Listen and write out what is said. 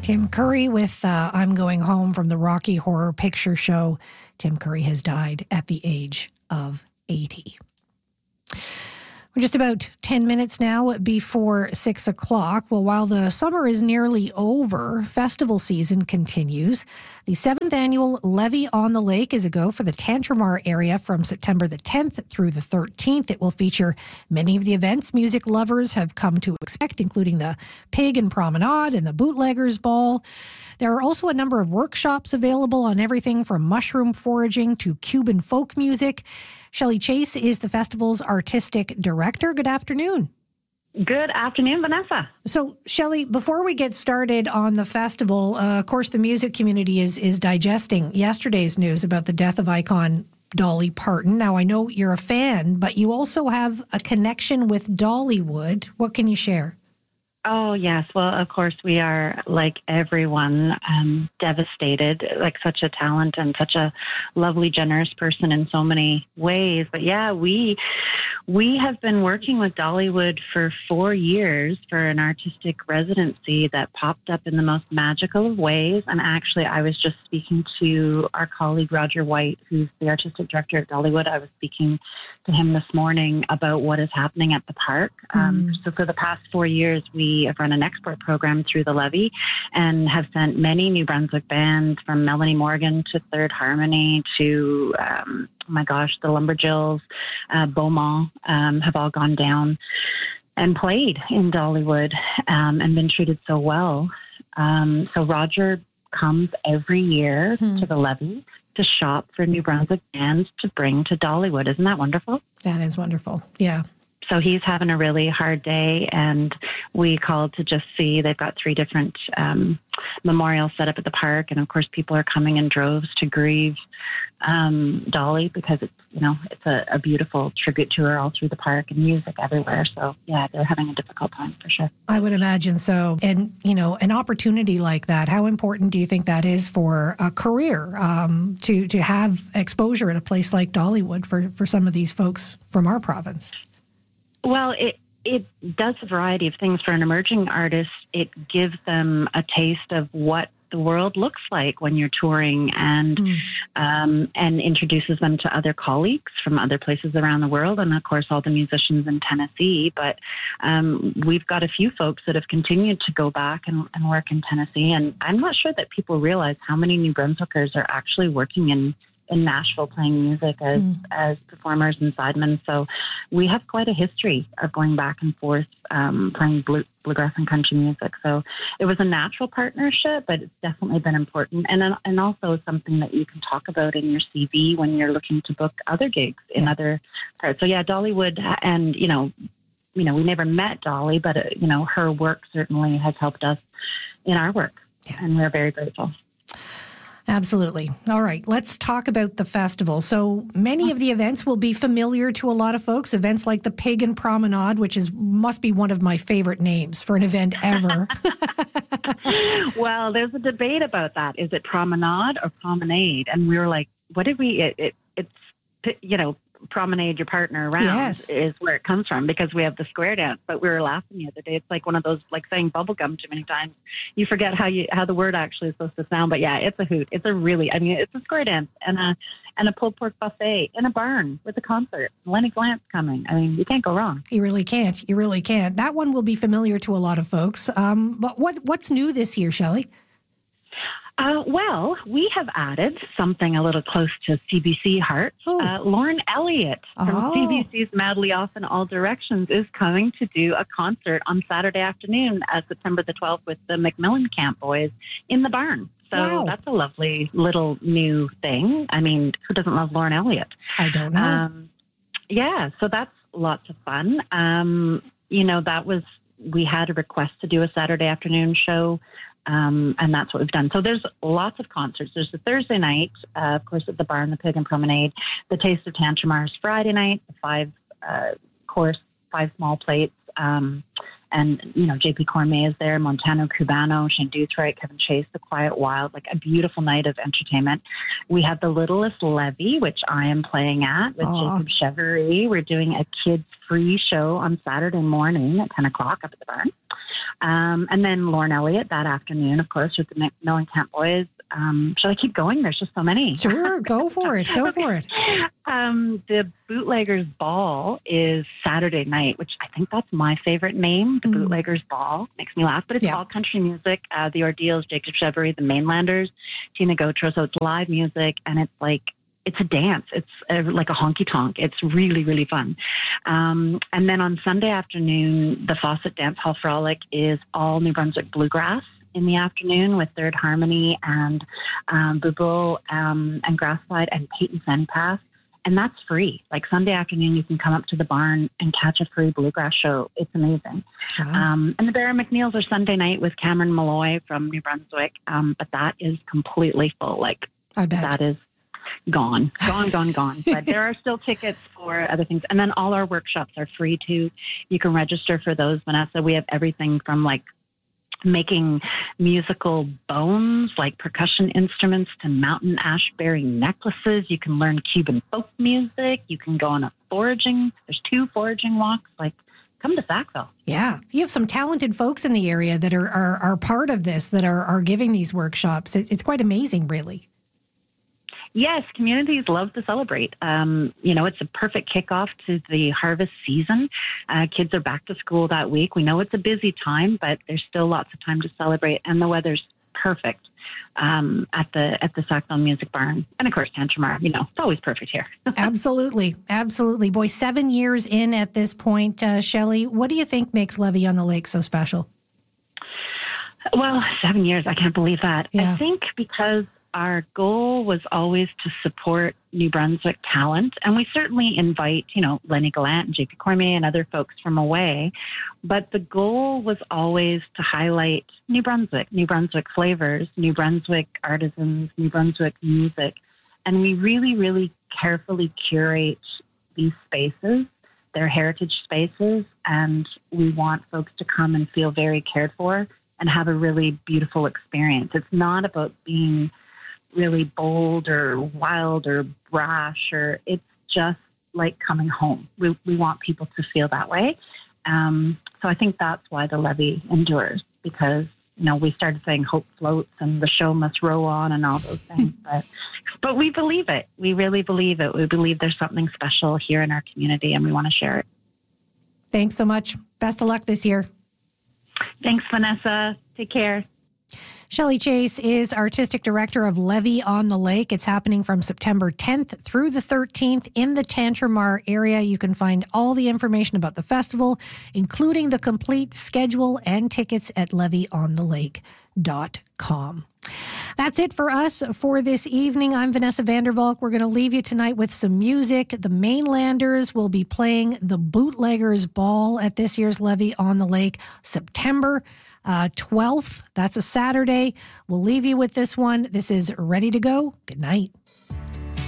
Tim Curry with I'm Going Home from the Rocky Horror Picture Show. Tim Curry has died at the age of 80. We're just about 10 minutes now before 6 o'clock. Well, while the summer is nearly over, festival season continues. The 7th annual Levy on the Lake is a go for the Tantramar area from September the 10th through the 13th. It will feature many of the events music lovers have come to expect, including the Pig and Promenade and the Bootleggers Ball. There are also a number of workshops available on everything from mushroom foraging to Cuban folk music. Shelley Chase is the festival's artistic director. Good afternoon. Good afternoon, Vanessa. So, Shelley, before we get started on the festival, of course, the music community is digesting yesterday's news about the death of icon Dolly Parton. Now, I know you're a fan, but you also have a connection with Dollywood. What can you share? Oh, yes. Well, of course, we are, like everyone, devastated, like such a talent and such a lovely, generous person in so many ways. But yeah, we have been working with Dollywood for 4 years for an artistic residency that popped up in the most magical of ways. And actually, I was just speaking to our colleague, Roger White, who's the artistic director at Dollywood. I was speaking to him this morning about what is happening at the park. So for the past 4 years, we have run an export program through the Levy and have sent many New Brunswick bands from Melanie Morgan to Third Harmony to, the Lumberjills, Beaumont, have all gone down and played in Dollywood and been treated so well. So Roger comes every year to the Levy to shop for New Brunswick bands to bring to Dollywood. Isn't that wonderful? That is wonderful. Yeah. So he's having a really hard day, and we called to just see. They've got 3 different memorials set up at the park, and of course, people are coming in droves to grieve Dolly because it's a beautiful tribute to her all through the park and music everywhere. So yeah, they're having a difficult time for sure. I would imagine so. And an opportunity like that, how important do you think that is for a career to have exposure at a place like Dollywood for some of these folks from our province? Well, it does a variety of things. For an emerging artist, it gives them a taste of what the world looks like when you're touring and introduces them to other colleagues from other places around the world. And of course, all the musicians in Tennessee. But we've got a few folks that have continued to go back and work in Tennessee. And I'm not sure that people realize how many New Brunswickers are actually working in Nashville playing music as performers and sidemen. So we have quite a history of going back and forth playing bluegrass and country music. So it was a natural partnership, but it's definitely been important. And also something that you can talk about in your CV when you're looking to book other gigs in other parts. So yeah, Dollywood, and, we never met Dolly, but, her work certainly has helped us in our work. Yeah. And we're very grateful. Absolutely. All right, let's talk about the festival. So many of the events will be familiar to a lot of folks. Events like the Pig and Promenade, which must be one of my favorite names for an event ever. Well, there's a debate about that. Is it Promenade or Promenade? And we were like, what did we? It's promenade your partner around is where it comes from, because we have the square dance. But we were laughing the other day. It's like one of those, like saying bubblegum too many times. You forget how the word actually is supposed to sound. But yeah, it's a hoot. It's it's a square dance and a pulled pork buffet in a barn with a concert. Lenny Glantz coming. You can't go wrong. You really can't. You really can't. That one will be familiar to a lot of folks. But what's new this year, Shelley? Well, we have added something a little close to CBC heart. Lauren Elliott from CBC's Madly Off in All Directions is coming to do a concert on Saturday afternoon, September the 12th, with the Macmillan Camp Boys in the barn. So that's a lovely little new thing. Who doesn't love Lauren Elliott? I don't know. So that's lots of fun. We had a request to do a Saturday afternoon show. And that's what we've done. So there's lots of concerts. There's the Thursday night, of course, at the Barn, the Pig and Promenade. The Taste of Tantramar is Friday night, the 5 small plates. And, J.P. Cormier is there, Montano Cubano, Shane Doothright, Kevin Chase, The Quiet Wild, like a beautiful night of entertainment. We have the Littlest Levy, which I am playing at with Jacob Chevery. We're doing a kids-free show on Saturday morning at 10 o'clock up at the Barn. And then Lauren Elliott that afternoon, of course, with the Mellencamp Boys. Shall I keep going? There's just so many. Sure, go for it. Go for it. The Bootleggers Ball is Saturday night, which I think that's my favorite name, the Bootleggers Ball. Makes me laugh, but it's all country music. The Ordeals, Jacob Chevery, the Mainlanders, Tina Gautreaux. So it's live music, and it's a dance. It's like a honky-tonk. It's really, really fun. And then on Sunday afternoon, the Fawcett Dance Hall Frolic is all New Brunswick bluegrass in the afternoon with Third Harmony and Bubo and Grassslide and Peyton Senpath. And that's free. Like Sunday afternoon, you can come up to the barn and catch a free bluegrass show. It's amazing. Wow. And the Barra McNeils are Sunday night with Cameron Malloy from New Brunswick. But that is completely full. Like, I bet. That is gone. But there are still tickets for other things. And then all our workshops are free too. You can register for those, Vanessa. We have everything from like making musical bones, like percussion instruments, to mountain ash bearing necklaces. You can learn Cuban folk music. You can go on a foraging. There's 2 foraging walks. Like, come to Sackville. Yeah. You have some talented folks in the area that are part of this, that are giving these workshops. It's quite amazing, really. Yes, communities love to celebrate. It's a perfect kickoff to the harvest season. Kids are back to school that week. We know it's a busy time, but there's still lots of time to celebrate, and the weather's perfect at the Sackville Music Barn. And of course, Tantramar, it's always perfect here. Absolutely. Boy, 7 years in at this point, Shelley, what do you think makes Levy on the Lake so special? Well, 7 years, I can't believe that. Yeah. I think because our goal was always to support New Brunswick talent, and we certainly invite, Lenny Gallant and JP Cormier and other folks from away, but the goal was always to highlight New Brunswick flavors, New Brunswick artisans, New Brunswick music, and we really, really carefully curate these spaces. They're heritage spaces, and we want folks to come and feel very cared for and have a really beautiful experience. It's not about being really bold or wild or brash, or it's just like coming home. We want people to feel that way. So I think that's why the Levy endures, because, we started saying hope floats and the show must roll on and all those things. But we believe it. We really believe it. We believe there's something special here in our community, and we want to share it. Thanks so much. Best of luck this year. Thanks, Vanessa. Take care. Shelley Chase is Artistic Director of Levy on the Lake. It's happening from September 10th through the 13th in the Tantramar area. You can find all the information about the festival, including the complete schedule and tickets at levyonTheLake.com. That's it for us for this evening. I'm Vanessa Vandervalk. We're going to leave you tonight with some music. The Mainlanders will be playing the Bootleggers Ball at this year's Levy on the Lake, September 12th. That's a Saturday. We'll leave you with this one. This is Ready to Go. Good night.